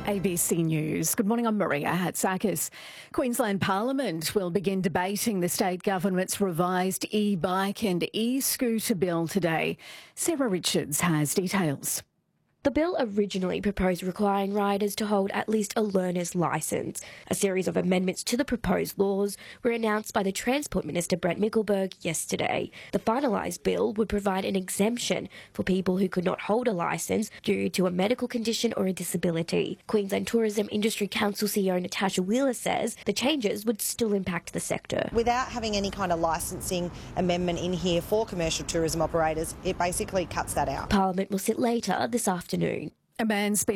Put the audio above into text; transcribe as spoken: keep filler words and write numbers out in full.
A B C News. Good morning, I'm Maria Hatzakis. Queensland Parliament will begin debating the state government's revised e-bike and e-scooter bill today. Sarah Richards has details. The bill originally proposed requiring riders to hold at least a learner's licence. A series of amendments to the proposed laws were announced by the Transport Minister Brent Mickelberg yesterday. The finalised bill would provide an exemption for people who could not hold a licence due to a medical condition or a disability. Queensland Tourism Industry Council C E O Natasha Wheeler says the changes would still impact the sector. Without having any kind of licensing amendment in here for commercial tourism operators, it basically cuts that out. Parliament will sit later this afternoon. A man